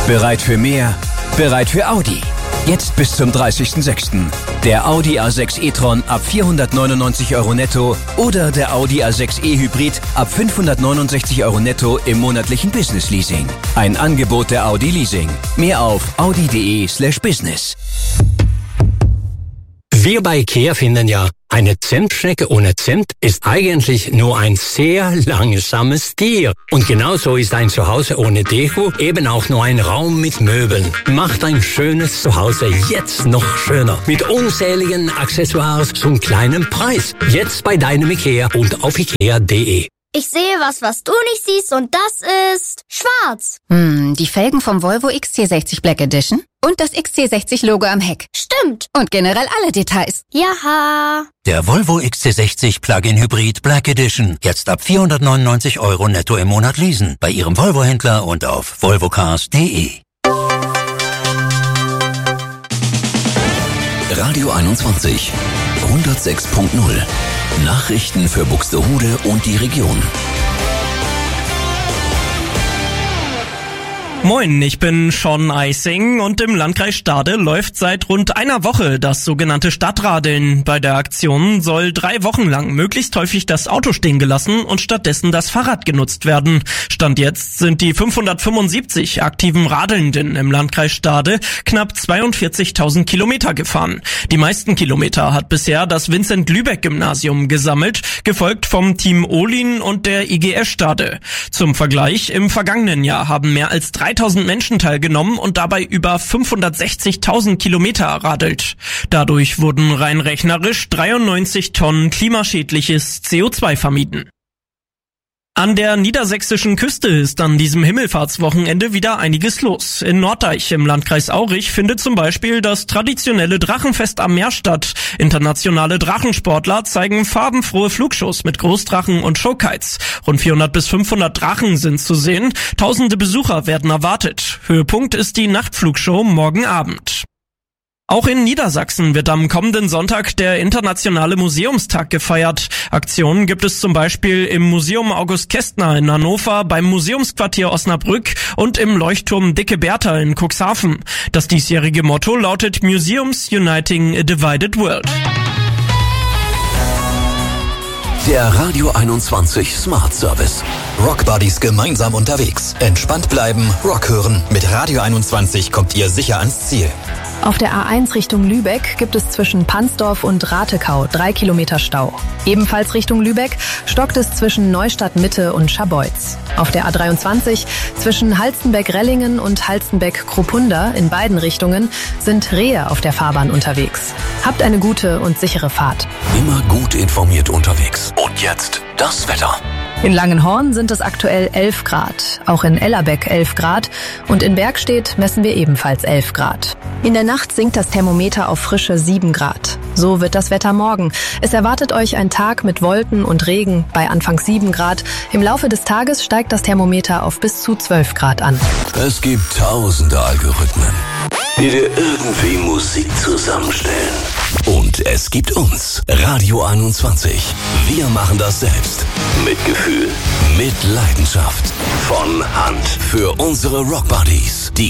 Bereit für mehr? Bereit für Audi. Jetzt bis zum 30.06. Der Audi A6 e-tron ab 499 € netto oder der Audi A6 e-Hybrid ab 569 € netto im monatlichen Business Leasing. Ein Angebot der Audi Leasing. Mehr auf audi.de/business. Wir bei IKEA finden ja, eine Zimtschnecke ohne Zimt ist eigentlich nur ein sehr langsames Tier. Und genauso ist ein Zuhause ohne Deko eben auch nur ein Raum mit Möbeln. Macht ein schönes Zuhause jetzt noch schöner. Mit unzähligen Accessoires zum kleinen Preis. Jetzt bei deinem IKEA und auf ikea.de. Ich sehe was du nicht siehst und das ist schwarz. Die Felgen vom Volvo XC60 Black Edition und das XC60-Logo am Heck. Stimmt. Und generell alle Details. Jaha. Der Volvo XC60 Plug-in Hybrid Black Edition. Jetzt ab 499 € netto im Monat leasen. Bei Ihrem Volvo-Händler und auf volvocars.de. Radio 21 106.0. Nachrichten für Buxtehude und die Region. Moin, ich bin Sean Eising und im Landkreis Stade läuft seit rund einer Woche das sogenannte Stadtradeln. Bei der Aktion soll 3 Wochen lang möglichst häufig das Auto stehen gelassen und stattdessen das Fahrrad genutzt werden. Stand jetzt sind die 575 aktiven Radelnden im Landkreis Stade knapp 42.000 Kilometer gefahren. Die meisten Kilometer hat bisher das Vincent-Lübeck-Gymnasium gesammelt, gefolgt vom Team Olin und der IGS Stade. Zum Vergleich, im vergangenen Jahr haben mehr als 3.000 Menschen teilgenommen und dabei über 560.000 Kilometer erradelt. Dadurch wurden rein rechnerisch 93 Tonnen klimaschädliches CO2 vermieden. An der niedersächsischen Küste ist an diesem Himmelfahrtswochenende wieder einiges los. In Norddeich im Landkreis Aurich findet zum Beispiel das traditionelle Drachenfest am Meer statt. Internationale Drachensportler zeigen farbenfrohe Flugshows mit Großdrachen und Showkites. Rund 400 bis 500 Drachen sind zu sehen. Tausende Besucher werden erwartet. Höhepunkt ist die Nachtflugshow morgen Abend. Auch in Niedersachsen wird am kommenden Sonntag der Internationale Museumstag gefeiert. Aktionen gibt es zum Beispiel im Museum August Kästner in Hannover, beim Museumsquartier Osnabrück und im Leuchtturm Dicke Bertha in Cuxhaven. Das diesjährige Motto lautet Museums Uniting a Divided World. Der Radio 21 Smart Service. Rock Buddies gemeinsam unterwegs. Entspannt bleiben, Rock hören. Mit Radio 21 kommt ihr sicher ans Ziel. Auf der A1 Richtung Lübeck gibt es zwischen Pansdorf und Ratekau 3 Kilometer Stau. Ebenfalls Richtung Lübeck stockt es zwischen Neustadt Mitte und Scharbeutz. Auf der A23 zwischen Halstenbeck-Rellingen und Halstenbeck-Kruppunda in beiden Richtungen sind Rehe auf der Fahrbahn unterwegs. Habt eine gute und sichere Fahrt. Immer gut informiert unterwegs. Und jetzt das Wetter. In Langenhorn sind es aktuell 11 Grad, auch in Ellerbeck 11 Grad und in Bergstedt messen wir ebenfalls 11 Grad. In der Nacht sinkt das Thermometer auf frische 7 Grad. So wird das Wetter morgen. Es erwartet euch ein Tag mit Wolken und Regen bei anfangs 7 Grad. Im Laufe des Tages steigt das Thermometer auf bis zu 12 Grad an. Es gibt tausende Algorithmen, die dir irgendwie Musik zusammenstellen. Und es gibt uns, Radio 21. Wir machen das selbst. Mit Gefühl, mit Leidenschaft. Von Hand. Für unsere Rock Buddies, die